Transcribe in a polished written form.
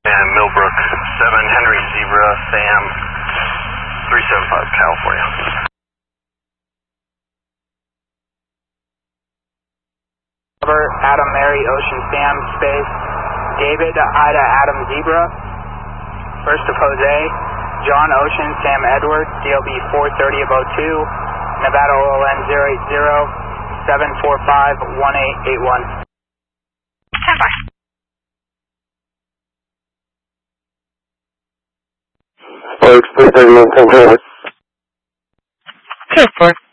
and Millbrook 7 Henry Zebra Sam 375 California. Adam Mary Ocean Sam space David Ida Adam Zebra, first of Jose, John Ocean Sam Edward, DLB 430 about 2, Nevada OLN 080-745-1881. Stand by. Please take 110 traffic. 2-4.